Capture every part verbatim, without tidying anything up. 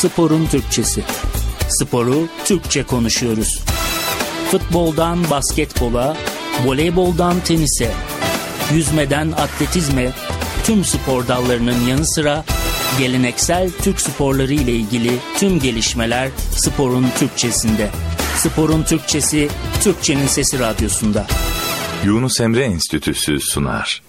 Sporun Türkçesi. Sporu Türkçe konuşuyoruz. Futboldan basketbola, voleyboldan tenise, yüzmeden atletizme, tüm spor dallarının yanı sıra geleneksel Türk sporları ile ilgili tüm gelişmeler Sporun Türkçesinde. Sporun Türkçesi, Türkçenin Sesi Radyosu'nda. Yunus Emre Enstitüsü sunar.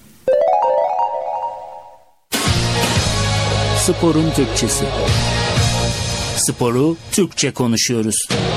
Sporun Türkçesi. Sporu Türkçe konuşuyoruz.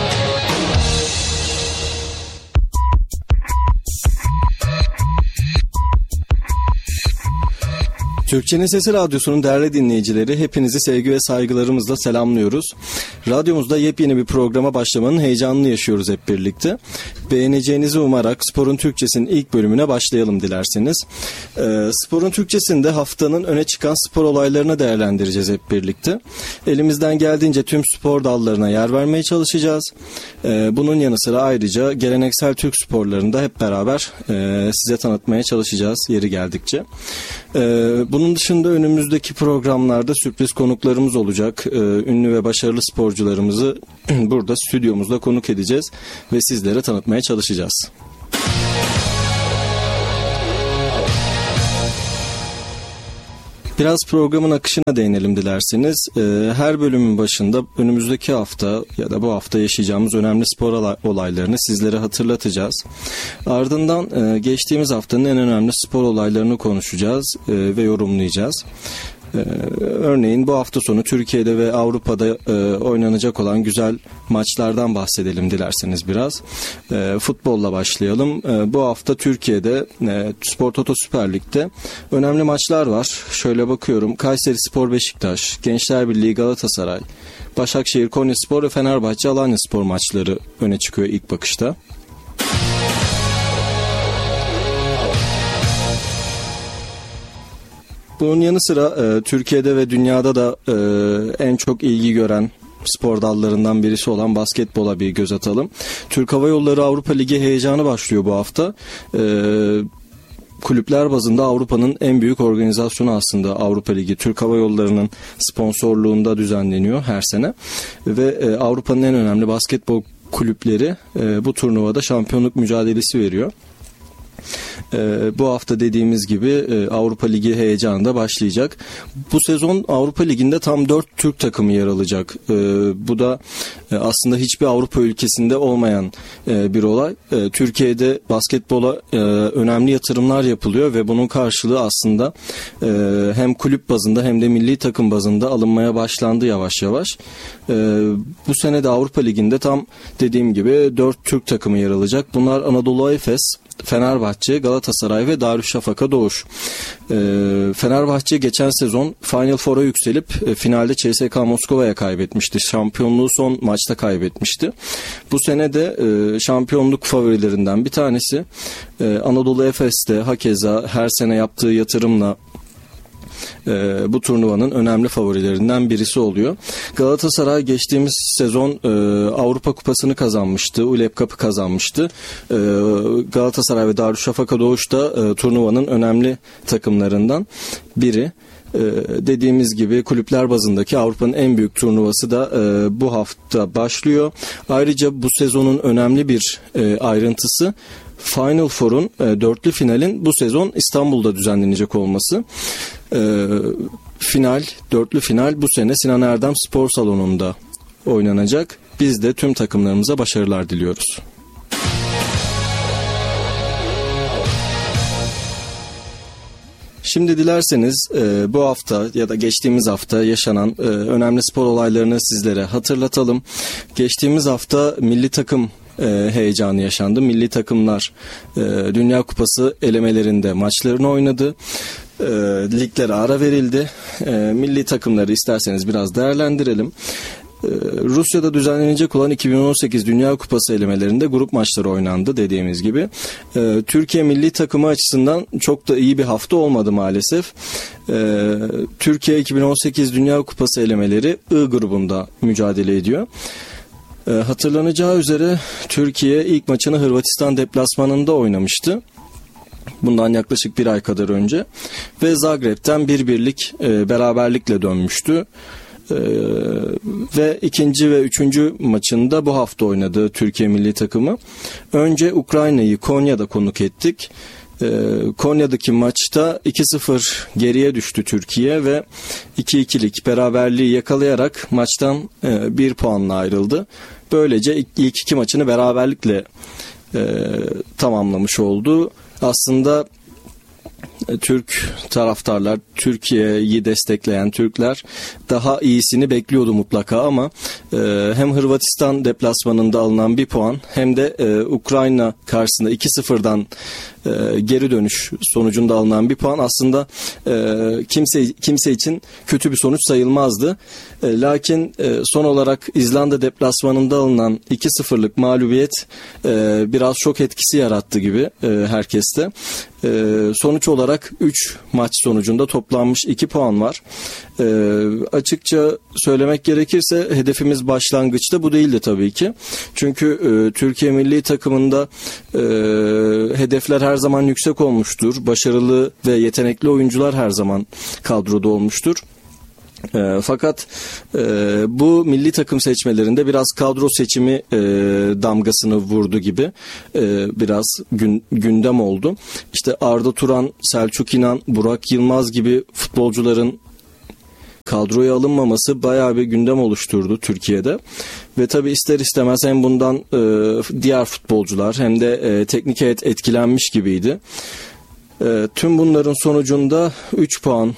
Türkçenin Sesi Radyosu'nun değerli dinleyicileri, hepinizi sevgi ve saygılarımızla selamlıyoruz. Radyomuzda yepyeni bir programa başlamanın heyecanını yaşıyoruz hep birlikte. Beğeneceğinizi umarak Sporun Türkçesi'nin ilk bölümüne başlayalım dilerseniz. Ee, Sporun Türkçesi'nde haftanın öne çıkan spor olaylarını değerlendireceğiz hep birlikte. Elimizden geldiğince tüm spor dallarına yer vermeye çalışacağız. Ee, bunun yanı sıra ayrıca geleneksel Türk sporlarını da hep beraber e, size tanıtmaya çalışacağız yeri geldikçe. Ee, bunun dışında önümüzdeki programlarda sürpriz konuklarımız olacak. Ee, ünlü ve başarılı sporcularımızı burada stüdyomuzda konuk edeceğiz ve sizlere tanıtmaya çalışacağız. Biraz programın akışına değinelim dilerseniz. Ee, her bölümün başında önümüzdeki hafta ya da bu hafta yaşayacağımız önemli spor olaylarını sizlere hatırlatacağız. Ardından e, geçtiğimiz haftanın en önemli spor olaylarını konuşacağız e, ve yorumlayacağız. Ee, örneğin bu hafta sonu Türkiye'de ve Avrupa'da e, oynanacak olan güzel maçlardan bahsedelim dilerseniz biraz. E, futbolla başlayalım. E, bu hafta Türkiye'de e, Spor Toto Süper Lig'de önemli maçlar var. Şöyle bakıyorum. Kayserispor Beşiktaş, Gençler Birliği Galatasaray, Başakşehir Konyaspor ve Fenerbahçe Alanyaspor maçları öne çıkıyor ilk bakışta. Bunun yanı sıra e, Türkiye'de ve dünyada da e, en çok ilgi gören spor dallarından birisi olan basketbola bir göz atalım. Türk Hava Yolları Avrupa Ligi heyecanı başlıyor bu hafta. E, kulüpler bazında Avrupa'nın en büyük organizasyonu aslında Avrupa Ligi. Türk Hava Yolları'nın sponsorluğunda düzenleniyor her sene. Ve e, Avrupa'nın en önemli basketbol kulüpleri e, bu turnuvada şampiyonluk mücadelesi veriyor. Ee, bu hafta dediğimiz gibi e, Avrupa Ligi heyecanı da başlayacak. Bu sezon Avrupa Ligi'nde tam dört Türk takımı yer alacak. Ee, bu da e, aslında hiçbir Avrupa ülkesinde olmayan e, bir olay. E, Türkiye'de basketbola e, önemli yatırımlar yapılıyor ve bunun karşılığı aslında e, hem kulüp bazında hem de milli takım bazında alınmaya başlandı yavaş yavaş. E, bu sene de Avrupa Ligi'nde tam dediğim gibi dört Türk takımı yer alacak. Bunlar Anadolu Efes, Fenerbahçe, Galatasaray ve Darüşşafaka Doğuş. E, Fenerbahçe geçen sezon Final Four'a yükselip e, finalde C S K A Moskova'ya kaybetmişti. Şampiyonluğu son maçta kaybetmişti. Bu sene de e, şampiyonluk favorilerinden bir tanesi. E, Anadolu Efes'te hakeza her sene yaptığı yatırımla Ee, bu turnuvanın önemli favorilerinden birisi oluyor. Galatasaray geçtiğimiz sezon e, Avrupa Kupası'nı kazanmıştı. U L E P Cup'ı kazanmıştı. E, Galatasaray ve Darüşşafaka Doğuş da e, turnuvanın önemli takımlarından biri. Ee, dediğimiz gibi kulüpler bazındaki Avrupa'nın en büyük turnuvası da e, bu hafta başlıyor. Ayrıca bu sezonun önemli bir e, ayrıntısı Final Four'un e, dörtlü finalin bu sezon İstanbul'da düzenlenecek olması. E, final, dörtlü final bu sene Sinan Erdem Spor Salonu'nda oynanacak. Biz de tüm takımlarımıza başarılar diliyoruz. Şimdi dilerseniz e, bu hafta ya da geçtiğimiz hafta yaşanan e, önemli spor olaylarını sizlere hatırlatalım. Geçtiğimiz hafta milli takım e, heyecanı yaşandı. Milli takımlar e, Dünya Kupası elemelerinde maçlarını oynadı. E, liglere ara verildi. E, milli takımları isterseniz biraz değerlendirelim. Rusya'da düzenlenecek olan iki bin on sekiz Dünya Kupası elemelerinde grup maçları oynandı dediğimiz gibi. Türkiye milli takımı açısından çok da iyi bir hafta olmadı maalesef. Türkiye iki bin on sekiz Dünya Kupası elemeleri I grubunda mücadele ediyor. Hatırlanacağı üzere Türkiye ilk maçını Hırvatistan deplasmanında oynamıştı. Bundan yaklaşık bir ay kadar önce ve Zagreb'ten bir birlik beraberlikle dönmüştü. Ee, ve ikinci ve üçüncü maçında bu hafta oynadı Türkiye milli takımı. Önce Ukrayna'yı Konya'da konuk ettik. Ee, Konya'daki maçta iki sıfır geriye düştü Türkiye ve iki ikilik beraberliği yakalayarak maçtan e, bir puanla ayrıldı. Böylece ilk, ilk iki maçını beraberlikle e, tamamlamış oldu. Aslında Türk taraftarlar, Türkiye'yi destekleyen Türkler daha iyisini bekliyordu mutlaka ama e, hem Hırvatistan deplasmanında alınan bir puan hem de e, Ukrayna karşısında iki sıfırdan e, geri dönüş sonucunda alınan bir puan aslında e, kimse kimse için kötü bir sonuç sayılmazdı. E, lakin e, son olarak İzlanda deplasmanında alınan iki sıfırlık mağlubiyet e, biraz şok etkisi yarattı gibi e, herkeste. E, sonuç olarak üç maç sonucunda toplanmış iki puan var. E, açıkça söylemek gerekirse hedefimiz başlangıçta bu değildi tabii ki. Çünkü e, Türkiye milli takımında e, hedefler her zaman yüksek olmuştur. Başarılı ve yetenekli oyuncular her zaman kadroda olmuştur. E, fakat e, bu milli takım seçmelerinde biraz kadro seçimi e, damgasını vurdu gibi e, biraz gün, gündem oldu. İşte Arda Turan, Selçuk İnan, Burak Yılmaz gibi futbolcuların kadroya alınmaması bayağı bir gündem oluşturdu Türkiye'de. Ve tabii ister istemez hem bundan e, diğer futbolcular hem de e, teknik heyet etkilenmiş gibiydi. E, tüm bunların sonucunda üç puan